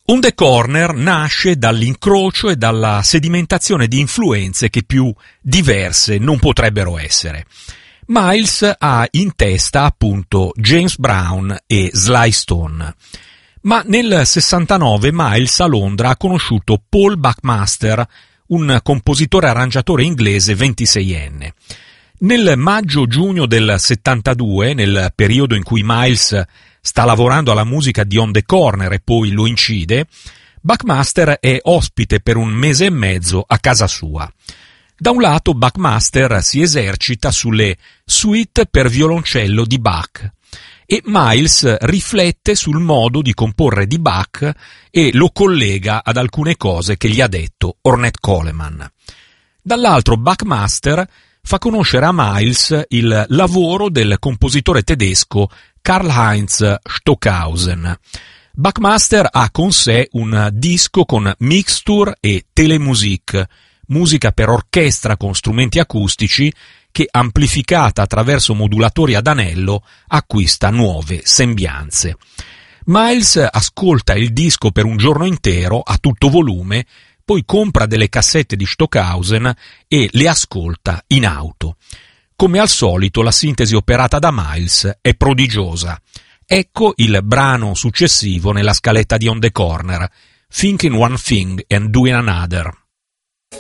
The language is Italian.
On the Corner nasce dall'incrocio e dalla sedimentazione di influenze che più diverse non potrebbero essere. Miles ha in testa appunto James Brown e Sly Stone. Ma nel 69 Miles a Londra ha conosciuto Paul Buckmaster, un compositore arrangiatore inglese 26enne. Nel maggio-giugno del 72, nel periodo in cui Miles sta lavorando alla musica di On the Corner e poi lo incide, Buckmaster è ospite per un mese e mezzo a casa sua. Da un lato Buckmaster si esercita sulle suite per violoncello di Bach e Miles riflette sul modo di comporre di Bach e lo collega ad alcune cose che gli ha detto Ornette Coleman. Dall'altro Buckmaster fa conoscere a Miles il lavoro del compositore tedesco Karl-Heinz Stockhausen. Buckmaster ha con sé un disco con mixture e telemusique, musica per orchestra con strumenti acustici che, amplificata attraverso modulatori ad anello, acquista nuove sembianze. Miles ascolta il disco per un giorno intero a tutto volume, poi compra delle cassette di Stockhausen e le ascolta in auto. Come al solito la sintesi operata da Miles è prodigiosa. Ecco il brano successivo nella scaletta di On the Corner, Thinking One Thing and Doing Another.